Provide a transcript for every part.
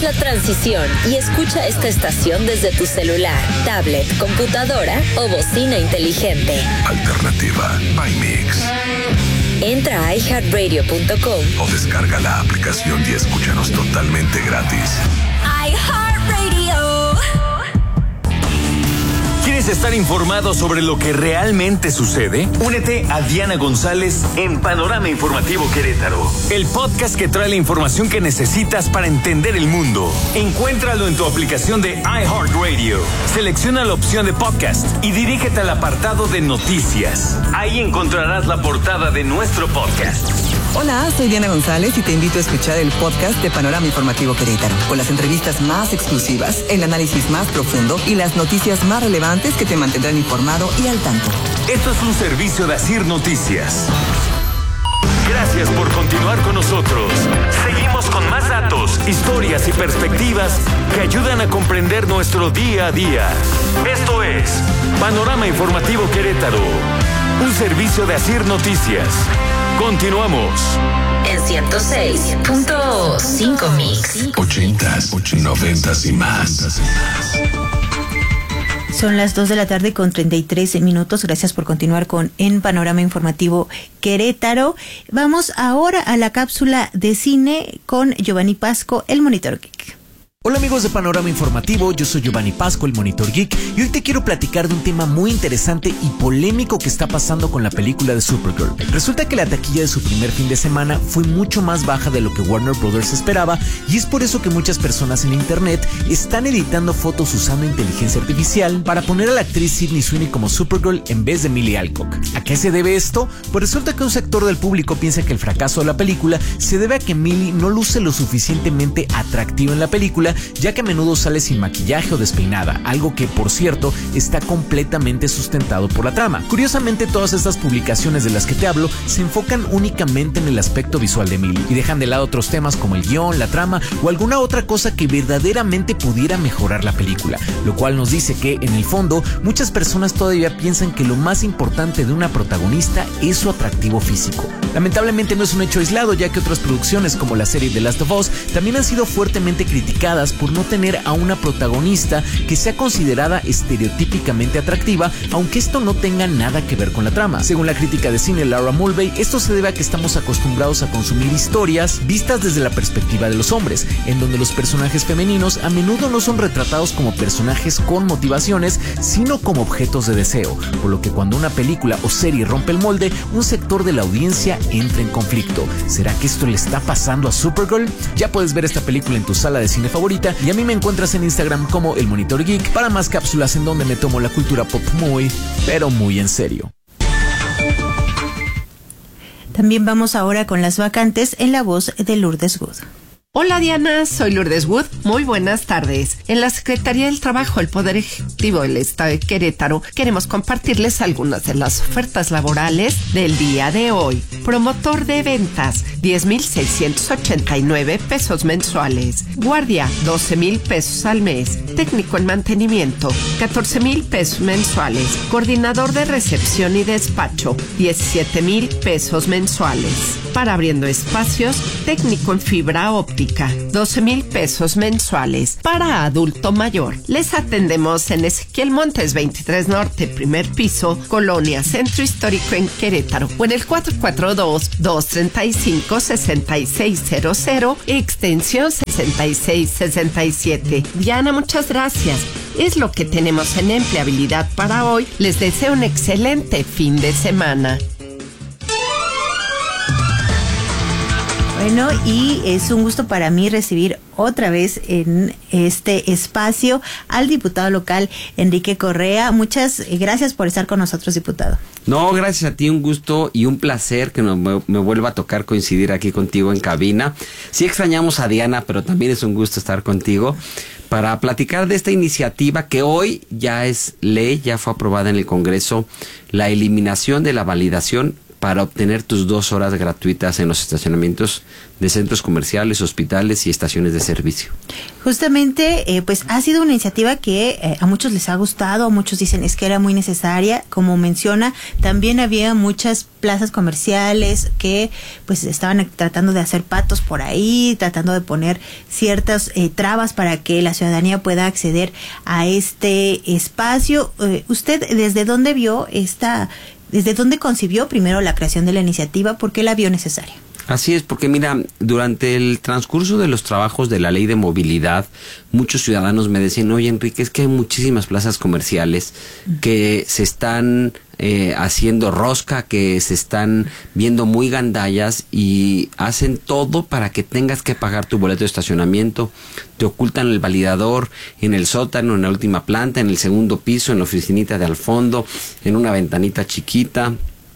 la transición y escucha esta estación desde tu celular, tablet, computadora o bocina inteligente. Alternativa by Mix. Entra a iHeartRadio.com o descarga la aplicación y escúchanos totalmente gratis. iHeartRadio. ¿Quieres estar informado sobre lo que realmente sucede? Únete a Diana González en Panorama Informativo Querétaro, el podcast que trae la información que necesitas para entender el mundo. Encuéntralo en tu aplicación de iHeartRadio. Selecciona la opción de podcast y dirígete al apartado de noticias. Ahí encontrarás la portada de nuestro podcast. Hola, soy Diana González y te invito a escuchar el podcast de Panorama Informativo Querétaro, con las entrevistas más exclusivas, el análisis más profundo y las noticias más relevantes que te mantendrán informado y al tanto. Esto es un servicio de Asir Noticias. Gracias por continuar con nosotros. Seguimos con más datos, historias y perspectivas que ayudan a comprender nuestro día a día. Esto es Panorama Informativo Querétaro, un servicio de Asir Noticias. Continuamos. En 106.5 Mix. 80s, 90s y más. Son las 2 de la tarde con 33 minutos. Gracias por continuar con En Panorama Informativo Querétaro. Vamos ahora a la cápsula de cine con Giovanni Pasco, el Monitor Geek. Hola amigos de Panorama Informativo, yo soy Giovanni Pasco, el Monitor Geek, y hoy te quiero platicar de un tema muy interesante y polémico que está pasando con la película de Supergirl. Resulta que la taquilla de su primer fin de semana fue mucho más baja de lo que Warner Brothers esperaba, y es por eso que muchas personas en internet están editando fotos usando inteligencia artificial para poner a la actriz Sydney Sweeney como Supergirl en vez de Millie Alcock. ¿A qué se debe esto? Pues resulta que un sector del público piensa que el fracaso de la película se debe a que Millie no luce lo suficientemente atractiva en la película, ya que a menudo sale sin maquillaje o despeinada, algo que, por cierto, está completamente sustentado por la trama. Curiosamente, todas estas publicaciones de las que te hablo se enfocan únicamente en el aspecto visual de Millie y dejan de lado otros temas como el guión, la trama o alguna otra cosa que verdaderamente pudiera mejorar la película, lo cual nos dice que, en el fondo, muchas personas todavía piensan que lo más importante de una protagonista es su atractivo físico. Lamentablemente no es un hecho aislado, ya que otras producciones como la serie The Last of Us también han sido fuertemente criticadas por no tener a una protagonista que sea considerada estereotípicamente atractiva, aunque esto no tenga nada que ver con la trama. Según la crítica de cine Laura Mulvey, esto se debe a que estamos acostumbrados a consumir historias vistas desde la perspectiva de los hombres, en donde los personajes femeninos a menudo no son retratados como personajes con motivaciones, sino como objetos de deseo, por lo que cuando una película o serie rompe el molde, un sector de la audiencia entra en conflicto. ¿Será que esto le está pasando a Supergirl? Ya puedes ver esta película en tu sala de cine favorita, y a mí me encuentras en Instagram como El Monitor Geek para más cápsulas en donde me tomo la cultura pop muy, pero muy en serio. También vamos ahora con las vacantes en la voz de Lourdes Wood. Hola Diana, soy Lourdes Wood. Muy buenas tardes. En la Secretaría del Trabajo, el Poder Ejecutivo del Estado de Querétaro, queremos compartirles algunas de las ofertas laborales del día de hoy. Promotor de ventas, 10,689 pesos mensuales. Guardia, 12,000 pesos al mes. Técnico en mantenimiento, 14,000 pesos mensuales. Coordinador de recepción y despacho, 17,000 pesos mensuales. Para abriendo espacios, técnico en fibra óptica, 12,000 pesos mensuales. Para adulto mayor, les atendemos en Ezequiel Montes 23 Norte, primer piso, Colonia Centro Histórico en Querétaro, o en el 442-235-6600, extensión 6667. Diana, muchas gracias. Es lo que tenemos en empleabilidad para hoy. Les deseo un excelente fin de semana. Bueno, y es un gusto para mí recibir otra vez en este espacio al diputado local Enrique Correa. Muchas gracias por estar con nosotros, diputado. No, gracias a ti, un gusto y un placer que me vuelva a tocar coincidir aquí contigo en cabina. Sí extrañamos a Diana, pero también es un gusto estar contigo para platicar de esta iniciativa que hoy ya es ley, ya fue aprobada en el Congreso, la eliminación de la validación para obtener tus 2 horas gratuitas en los estacionamientos de centros comerciales, hospitales y estaciones de servicio. Justamente, pues ha sido una iniciativa que a muchos les ha gustado, muchos dicen es que era muy necesaria. Como menciona, también había muchas plazas comerciales que pues estaban tratando de hacer patos por ahí, tratando de poner ciertas trabas para que la ciudadanía pueda acceder a este espacio. ¿Usted desde dónde vio desde dónde concibió primero la creación de la iniciativa? ¿Por qué la vio necesaria? Así es, porque mira, durante el transcurso de los trabajos de la ley de movilidad, muchos ciudadanos me decían, oye Enrique, es que hay muchísimas plazas comerciales que se están haciendo rosca, que se están viendo muy gandallas y hacen todo para que tengas que pagar tu boleto de estacionamiento. Te ocultan el validador en el sótano, en la última planta, en el segundo piso, en la oficinita de al fondo, en una ventanita chiquita.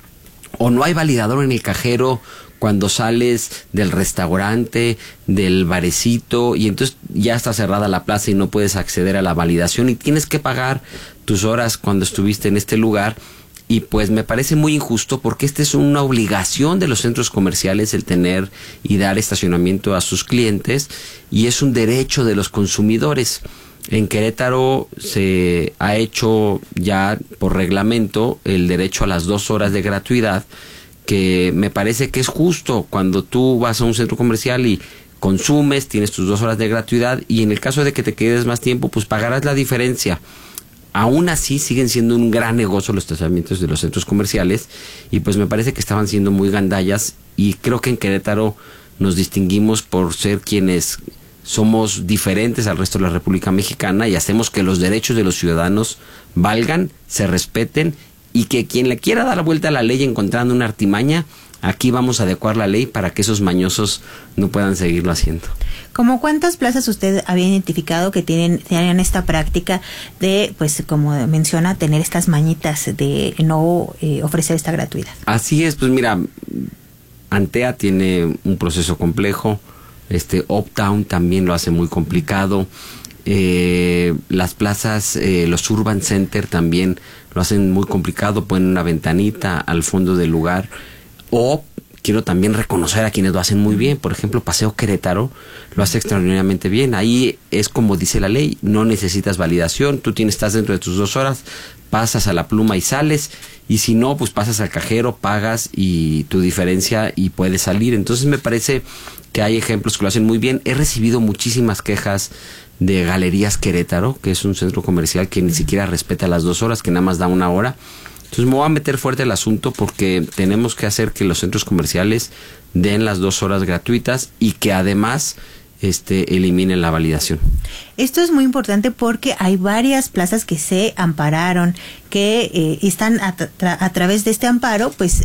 O no hay validador en el cajero cuando sales del restaurante, del barecito, y entonces ya está cerrada la plaza y no puedes acceder a la validación y tienes que pagar tus horas cuando estuviste en este lugar. Y pues me parece muy injusto porque esta es una obligación de los centros comerciales el tener y dar estacionamiento a sus clientes, y es un derecho de los consumidores. En Querétaro se ha hecho ya por reglamento el derecho a las 2 horas de gratuidad, que me parece que es justo. Cuando tú vas a un centro comercial y consumes, tienes tus 2 horas de gratuidad, y en el caso de que te quedes más tiempo, pues pagarás la diferencia. Aún así siguen siendo un gran negocio los estacionamientos de los centros comerciales, y pues me parece que estaban siendo muy gandallas, y creo que en Querétaro nos distinguimos por ser quienes somos diferentes al resto de la República Mexicana y hacemos que los derechos de los ciudadanos valgan, se respeten, y que quien le quiera dar la vuelta a la ley encontrando una artimaña, aquí vamos a adecuar la ley para que esos mañosos no puedan seguirlo haciendo. ¿Cómo cuántas plazas usted había identificado que tenían esta práctica de, pues como menciona, tener estas mañitas de no ofrecer esta gratuidad? Así es, pues mira, Antea tiene un proceso complejo, Uptown también lo hace muy complicado, las plazas, los Urban Center también lo hacen muy complicado, ponen una ventanita al fondo del lugar. O quiero también reconocer a quienes lo hacen muy bien. Por ejemplo, Paseo Querétaro lo hace extraordinariamente bien. Ahí es como dice la ley, no necesitas validación, tú estás dentro de tus 2 horas, pasas a la pluma y sales, y si no, pues pasas al cajero, pagas y tu diferencia y puedes salir. Entonces me parece que hay ejemplos que lo hacen muy bien. He recibido muchísimas quejas de Galerías Querétaro, que es un centro comercial que ni siquiera respeta las 2 horas, que nada más da 1 hora. Entonces me voy a meter fuerte el asunto porque tenemos que hacer que los centros comerciales den las 2 horas gratuitas y que además eliminen la validación. Esto es muy importante porque hay varias plazas que se ampararon, que están a través de este amparo, pues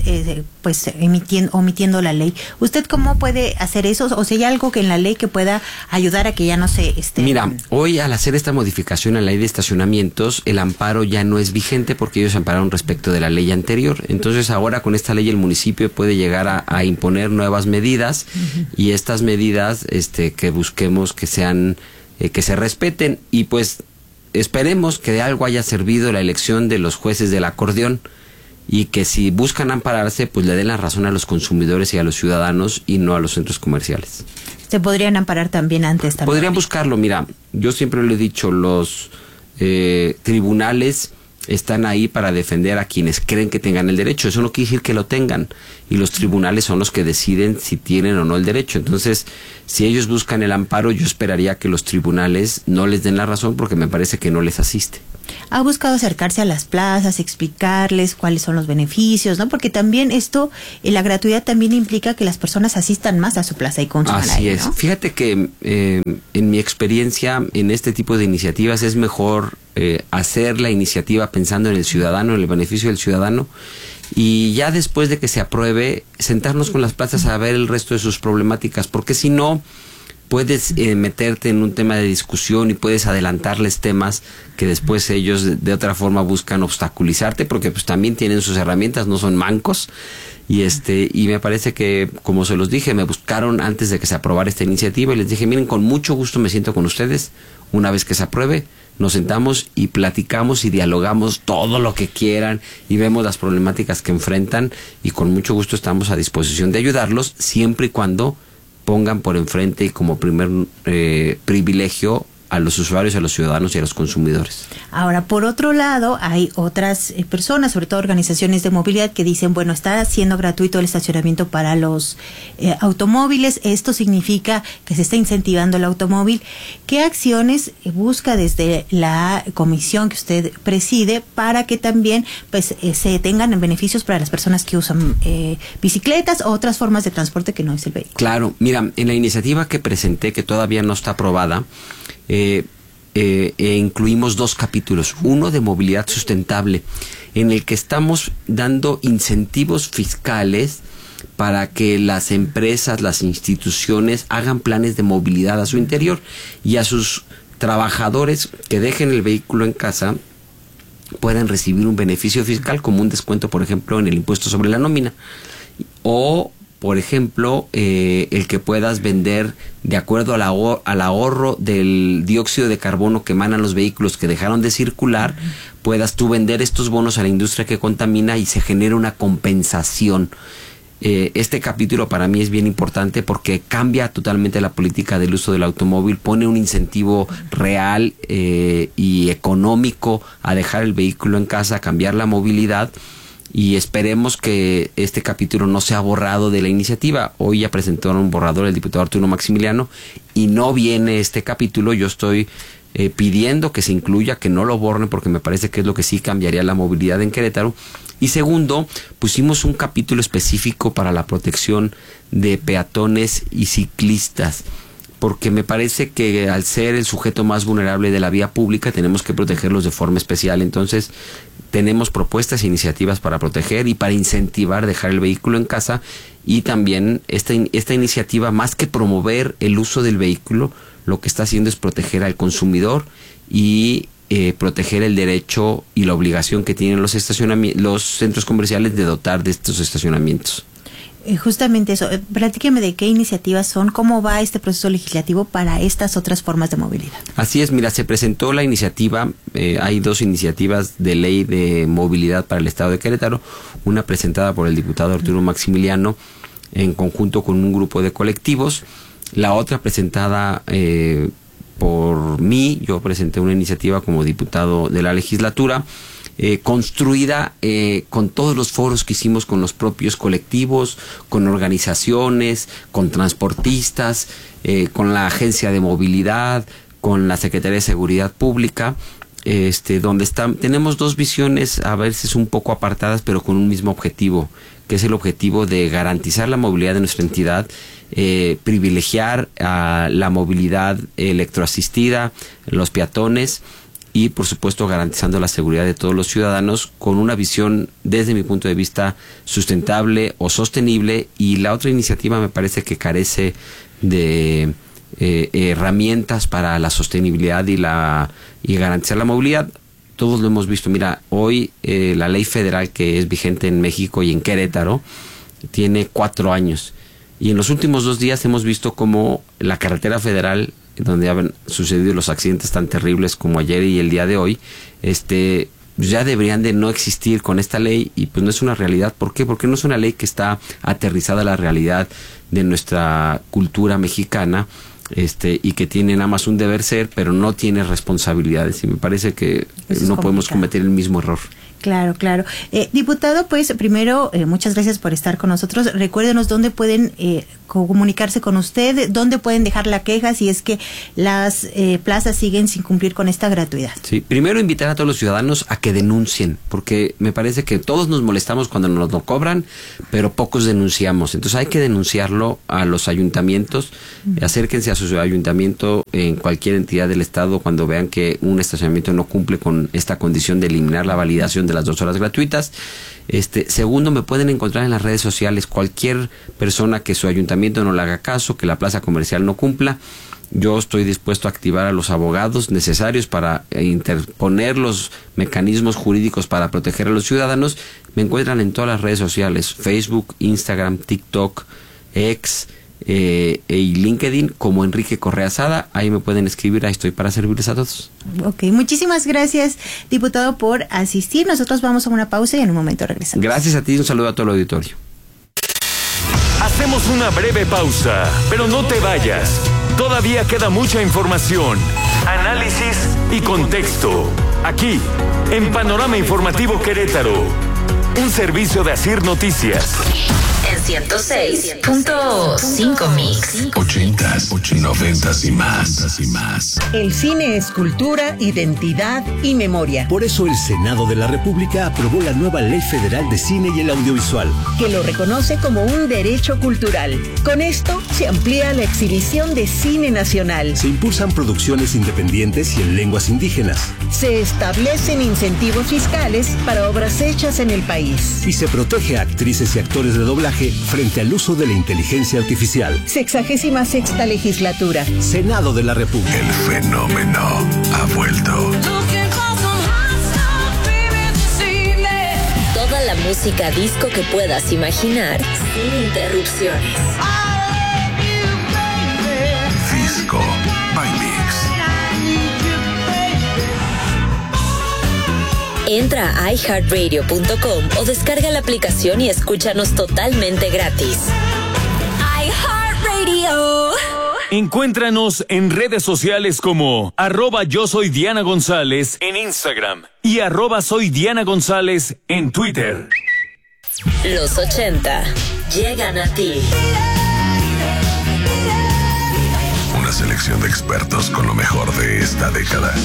omitiendo la ley. ¿Usted cómo puede hacer eso? O sea, ¿hay algo que en la ley que pueda ayudar a que ya no se Mira, hoy al hacer esta modificación a la ley de estacionamientos, el amparo ya no es vigente porque ellos ampararon respecto de la ley anterior. Entonces ahora con esta ley el municipio puede llegar a imponer nuevas medidas, y estas medidas que busquemos que sean que se respeten, y pues esperemos que de algo haya servido la elección de los jueces del acordeón, y que si buscan ampararse, pues le den la razón a los consumidores y a los ciudadanos y no a los centros comerciales. ¿Se podrían amparar también antes? Podrían buscarlo. Mira, yo siempre lo he dicho, los tribunales están ahí para defender a quienes creen que tengan el derecho. Eso no quiere decir que lo tengan, y los tribunales son los que deciden si tienen o no el derecho. Entonces, si ellos buscan el amparo, yo esperaría que los tribunales no les den la razón, porque me parece que no les asiste. ¿Ha buscado acercarse a las plazas, explicarles cuáles son los beneficios, no? Porque también esto, la gratuidad también implica que las personas asistan más a su plaza y consuman ahí, ¿no? Así es. Fíjate que en mi experiencia en este tipo de iniciativas es mejor hacer la iniciativa pensando en el ciudadano, en el beneficio del ciudadano, y ya después de que se apruebe, sentarnos con las plazas a ver el resto de sus problemáticas, porque si no, puedes meterte en un tema de discusión y puedes adelantarles temas que después ellos de otra forma buscan obstaculizarte, porque pues también tienen sus herramientas, no son mancos. Y me parece que, como se los dije, me buscaron antes de que se aprobara esta iniciativa y les dije, miren, con mucho gusto me siento con ustedes. Una vez que se apruebe, nos sentamos y platicamos y dialogamos todo lo que quieran y vemos las problemáticas que enfrentan, y con mucho gusto estamos a disposición de ayudarlos, siempre y cuando pongan por enfrente y como primer privilegio a los usuarios, a los ciudadanos y a los consumidores. Ahora, por otro lado, hay otras personas, sobre todo organizaciones de movilidad, que dicen, bueno, está siendo gratuito el estacionamiento para los automóviles. Esto significa que se está incentivando el automóvil. ¿Qué acciones busca desde la comisión que usted preside para que también pues se tengan beneficios para las personas que usan bicicletas o otras formas de transporte que no es el vehículo? Claro, mira, en la iniciativa que presenté, que todavía no está aprobada, incluimos 2 capítulos, uno de movilidad sustentable, en el que estamos dando incentivos fiscales para que las empresas, las instituciones hagan planes de movilidad a su interior, y a sus trabajadores que dejen el vehículo en casa puedan recibir un beneficio fiscal, como un descuento, por ejemplo, en el impuesto sobre la nómina, o por ejemplo, el que puedas vender de acuerdo al ahorro del dióxido de carbono que emanan los vehículos que dejaron de circular, puedas tú vender estos bonos a la industria que contamina y se genera una compensación. Este capítulo para mí es bien importante porque cambia totalmente la política del uso del automóvil, pone un incentivo real y económico a dejar el vehículo en casa, a cambiar la movilidad. Y esperemos que este capítulo no sea borrado de la iniciativa. Hoy ya presentó un borrador el diputado Arturo Maximiliano y no viene este capítulo. Yo estoy pidiendo que se incluya, que no lo borren, porque me parece que es lo que sí cambiaría la movilidad en Querétaro. Y segundo, pusimos un capítulo específico para la protección de peatones y ciclistas, porque me parece que al ser el sujeto más vulnerable de la vía pública tenemos que protegerlos de forma especial. Entonces tenemos propuestas e iniciativas para proteger y para incentivar dejar el vehículo en casa, y también esta iniciativa, más que promover el uso del vehículo, lo que está haciendo es proteger al consumidor y proteger el derecho y la obligación que tienen los centros comerciales de dotar de estos estacionamientos. Justamente eso, platíqueme de qué iniciativas son, cómo va este proceso legislativo para estas otras formas de movilidad. Así es, mira, se presentó la iniciativa, hay 2 iniciativas de ley de movilidad para el Estado de Querétaro, una presentada por el diputado Arturo Maximiliano en conjunto con un grupo de colectivos, la otra presentada por mí. Yo presenté una iniciativa como diputado de la legislatura, construida con todos los foros que hicimos con los propios colectivos, con organizaciones, con transportistas, con la Agencia de Movilidad, con la Secretaría de Seguridad Pública, donde tenemos 2 visiones a veces un poco apartadas, pero con un mismo objetivo, que es el objetivo de garantizar la movilidad de nuestra entidad, privilegiar a la movilidad electroasistida, los peatones, y por supuesto garantizando la seguridad de todos los ciudadanos con una visión desde mi punto de vista sustentable o sostenible. Y la otra iniciativa me parece que carece de herramientas para la sostenibilidad y garantizar la movilidad. Todos lo hemos visto. Mira, hoy la ley federal que es vigente en México y en Querétaro tiene 4 años, y en los últimos 2 días hemos visto cómo la carretera federal, donde han sucedido los accidentes tan terribles como ayer y el día de hoy, ya deberían de no existir con esta ley, y pues no es una realidad. ¿Por qué? Porque no es una ley que está aterrizada a la realidad de nuestra cultura mexicana, y que tiene nada más un deber ser, pero no tiene responsabilidades, y me parece que no podemos cometer el mismo error. Claro, claro. Diputado, pues primero, muchas gracias por estar con nosotros. Recuérdenos dónde pueden comunicarse con usted, dónde pueden dejar la queja si es que las plazas siguen sin cumplir con esta gratuidad. Sí, primero invitar a todos los ciudadanos a que denuncien, porque me parece que todos nos molestamos cuando nos lo cobran, pero pocos denunciamos. Entonces hay que denunciarlo a los ayuntamientos. Acérquense a su ayuntamiento en cualquier entidad del estado cuando vean que un estacionamiento no cumple con esta condición de eliminar la validación de de las 2 horas gratuitas. Segundo, me pueden encontrar en las redes sociales. Cualquier persona que su ayuntamiento no le haga caso, que la plaza comercial no cumpla, yo estoy dispuesto a activar a los abogados necesarios para interponer los mecanismos jurídicos para proteger a los ciudadanos. Me encuentran en todas las redes sociales: Facebook, Instagram, TikTok, X y LinkedIn como Enrique Correa Sada. Ahí me pueden escribir, ahí estoy para servirles a todos. Ok, muchísimas gracias, diputado, por asistir. Nosotros vamos a una pausa y en un momento regresamos. Gracias a ti, un saludo a todo el auditorio. Hacemos una breve pausa, pero no te vayas. Todavía queda mucha información, análisis y contexto. Aquí, en Panorama Informativo Querétaro, un servicio de Asir Noticias. En 106.5 Mix. 80s, 90s y más. El cine es cultura, identidad y memoria. Por eso el Senado de la República aprobó la nueva Ley Federal de Cine y el Audiovisual, que lo reconoce como un derecho cultural. Con esto se amplía la exhibición de cine nacional. Se impulsan producciones independientes y en lenguas indígenas. Se establecen incentivos fiscales para obras hechas en el país. Y se protege a actrices y actores de doblaje frente al uso de la inteligencia artificial. 66ª legislatura. Senado de la República. El fenómeno ha vuelto. Toda la música disco que puedas imaginar sin interrupciones. Disco by Mix. Entra a iHeartRadio.com o descarga la aplicación y escúchanos totalmente gratis. iHeartRadio. Encuéntranos en redes sociales como @yo soy Diana González en Instagram y @soy Diana González en Twitter. Los 80 llegan a ti. Una selección de expertos con lo mejor de esta década.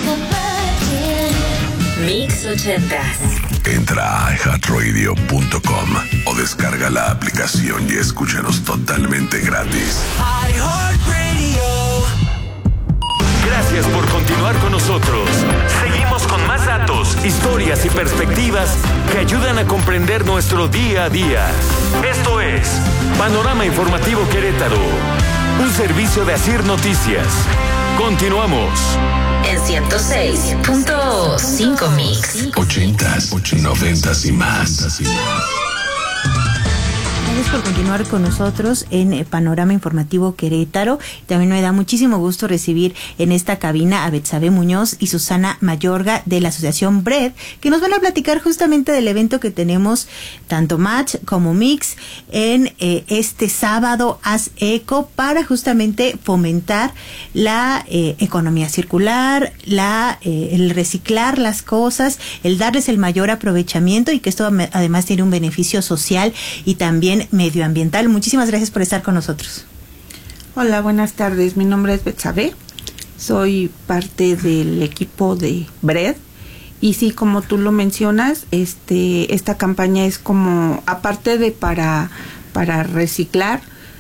Mix 80s. Entra a iHeartRadio.com o descarga la aplicación y escúchanos totalmente gratis. Gracias por continuar con nosotros. Seguimos con más datos, historias y perspectivas que ayudan a comprender nuestro día a día. Esto es Panorama Informativo Querétaro, un servicio de Asir Noticias. Continuamos. En 106.5 Mix. 80s, 90s y más. Gracias por continuar con nosotros en Panorama Informativo Querétaro. También me da muchísimo gusto recibir en esta cabina a Betsabe Muñoz y Susana Mayorga de la Asociación BRED, que nos van a platicar justamente del evento que tenemos tanto Match como Mix en este sábado Haz Eco, para justamente fomentar la economía circular, el reciclar las cosas, el darles el mayor aprovechamiento, y que esto además tiene un beneficio social y también medioambiental. Muchísimas gracias por estar con nosotros. Hola, buenas tardes. Mi nombre es Betsabe. Soy parte del equipo de BRED. Y sí, como tú lo mencionas, esta campaña es como, aparte de para reciclar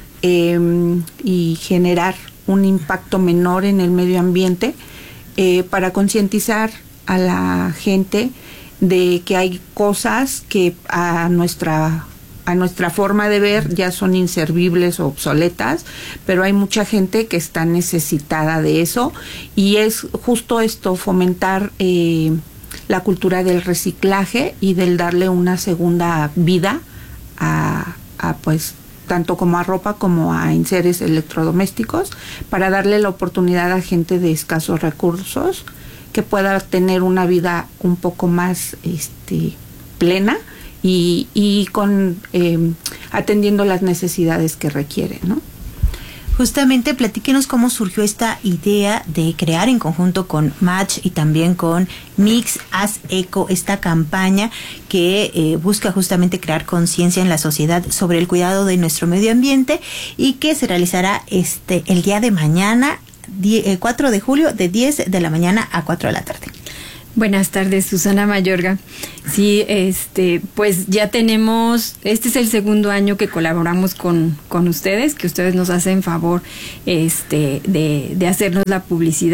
y generar un impacto menor en el medio ambiente, para concientizar a la gente de que hay cosas que a nuestra forma de ver ya son inservibles o obsoletas, pero hay mucha gente que está necesitada de eso, y es justo esto, fomentar la cultura del reciclaje y del darle una segunda vida a pues tanto como a ropa como a enseres electrodomésticos, para darle la oportunidad a gente de escasos recursos que pueda tener una vida un poco más plena y con atendiendo las necesidades que requiere, ¿no? Justamente, platíquenos cómo surgió esta idea de crear en conjunto con Match y también con Mix Haz Eco esta campaña que busca justamente crear conciencia en la sociedad sobre el cuidado de nuestro medio ambiente, y que se realizará el día de mañana, 4 de julio, de 10 de la mañana a 4 de la tarde. Buenas tardes, Susana Mayorga. Sí, pues ya tenemos, este es el segundo año que colaboramos con ustedes, que ustedes nos hacen favor de hacernos la publicidad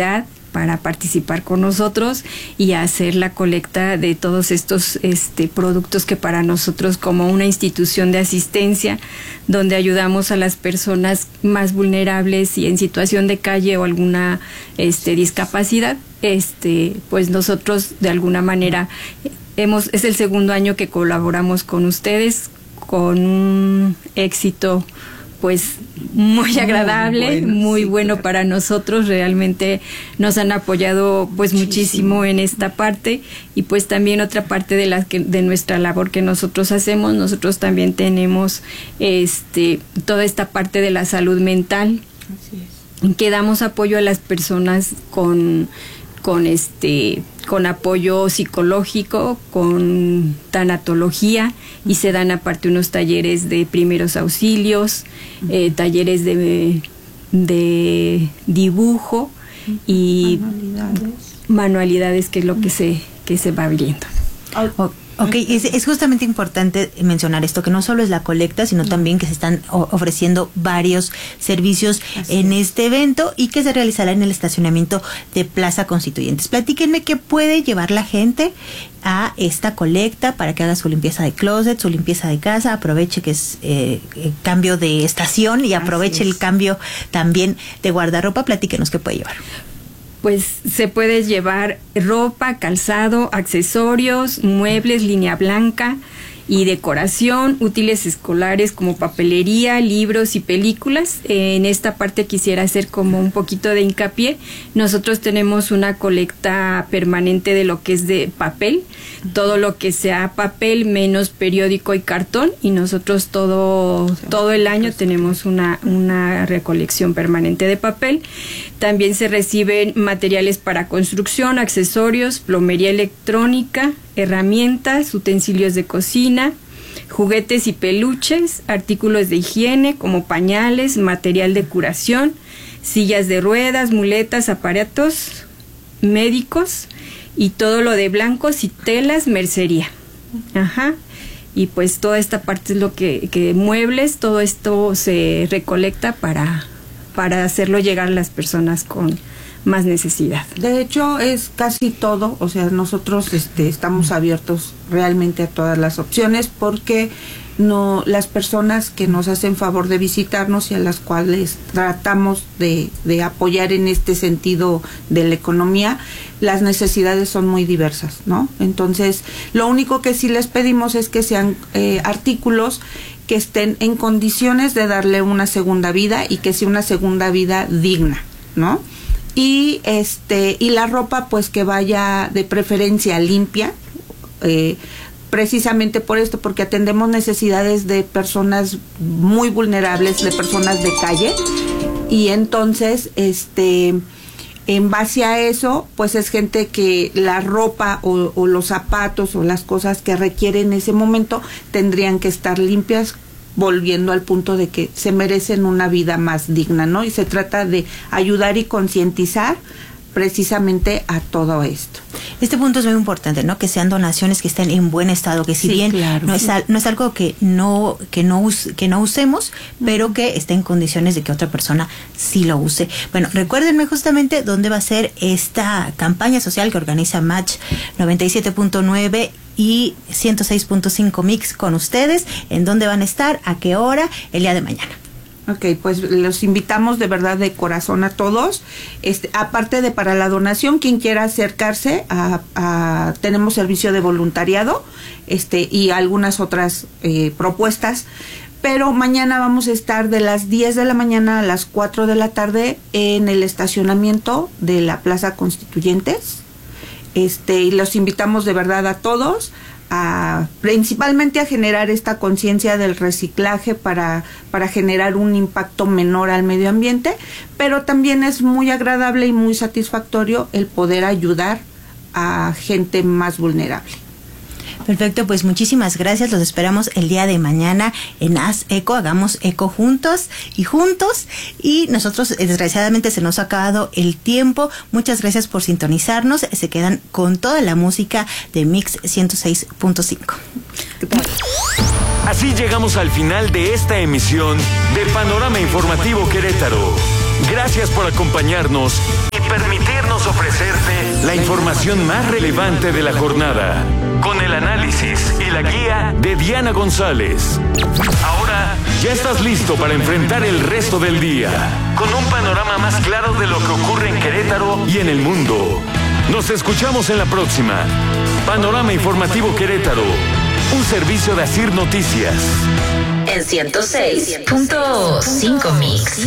participar con nosotros y hacer la colecta de todos estos productos que para nosotros, como una institución de asistencia donde ayudamos a las personas más vulnerables y en situación de calle o alguna discapacidad, pues nosotros de alguna manera es el segundo año que colaboramos con ustedes, con un éxito pues muy agradable, muy bueno para nosotros. Realmente nos han apoyado pues muchísimo en esta parte, y pues también otra parte de nuestra labor que nosotros hacemos. Nosotros también tenemos toda esta parte de la salud mental. Así es. Que damos apoyo a las personas con apoyo psicológico, con tanatología, y se dan aparte unos talleres de primeros auxilios, talleres de dibujo y manualidades, que es lo que se va abriendo. Ok, es justamente importante mencionar esto, que no solo es la colecta, sino también que se están ofreciendo varios servicios en este evento, y que se realizará en el estacionamiento de Plaza Constituyentes. Platíquenme qué puede llevar la gente a esta colecta para que haga su limpieza de closet, su limpieza de casa, aproveche que es cambio de estación, y aproveche el cambio también de guardarropa. Platíquenos qué puede llevar. Pues se puede llevar ropa, calzado, accesorios, muebles, línea blanca y decoración, útiles escolares como papelería, libros y películas. En esta parte quisiera hacer como un poquito de hincapié. Nosotros tenemos una colecta permanente de lo que es de papel, todo lo que sea papel menos periódico y cartón, y nosotros todo el año tenemos una recolección permanente de papel. También se reciben materiales para construcción, accesorios, plomería electrónica, herramientas, utensilios de cocina, juguetes y peluches, artículos de higiene como pañales, material de curación, sillas de ruedas, muletas, aparatos médicos, y todo lo de blancos y telas, mercería. Ajá. Y pues toda esta parte es lo que muebles, todo esto se recolecta para hacerlo llegar a las personas con más necesidad. De hecho, es casi todo, o sea, nosotros estamos abiertos realmente a todas las opciones, porque las personas que nos hacen favor de visitarnos y a las cuales tratamos de apoyar en este sentido de la economía, las necesidades son muy diversas, ¿no? Entonces, lo único que sí les pedimos es que sean artículos que estén en condiciones de darle una segunda vida, y que sea una segunda vida digna, ¿no? Y la ropa pues que vaya de preferencia limpia, precisamente por esto, porque atendemos necesidades de personas muy vulnerables, de personas de calle, y entonces en base a eso pues es gente que la ropa o los zapatos o las cosas que requieren en ese momento tendrían que estar limpias, volviendo al punto de que se merecen una vida más digna, ¿no? Y se trata de ayudar y concientizar precisamente a todo esto. Este punto es muy importante, ¿no? Que sean donaciones que estén en buen estado, que si bien claro, no es algo que no usemos, pero que esté en condiciones de que otra persona sí lo use. Bueno, recuérdenme justamente dónde va a ser esta campaña social que organiza Match 97.9 y 106.5 Mix con ustedes, en dónde van a estar, a qué hora, el día de mañana. Ok, pues los invitamos de verdad de corazón a todos. Aparte de para la donación, quien quiera acercarse tenemos servicio de voluntariado, y algunas otras propuestas. Pero mañana vamos a estar de las 10 de la mañana a las 4 de la tarde en el estacionamiento de la Plaza Constituyentes. Y los invitamos de verdad a todos, principalmente a generar esta conciencia del reciclaje para generar un impacto menor al medio ambiente, pero también es muy agradable y muy satisfactorio el poder ayudar a gente más vulnerable. Perfecto, pues muchísimas gracias. Los esperamos el día de mañana en Haz Eco. Hagamos eco juntos y juntos. Y nosotros, desgraciadamente, se nos ha acabado el tiempo. Muchas gracias por sintonizarnos. Se quedan con toda la música de Mix 106.5. Así llegamos al final de esta emisión de Panorama Informativo Querétaro. Gracias por acompañarnos y permitirnos ofrecerte la información más relevante de la jornada, con el análisis y la guía de Diana González. Ahora ya estás listo para enfrentar el resto del día, con un panorama más claro de lo que ocurre en Querétaro y en el mundo. Nos escuchamos en la próxima. Panorama Informativo Querétaro, un servicio de Asir Noticias. En 106.5 Mix.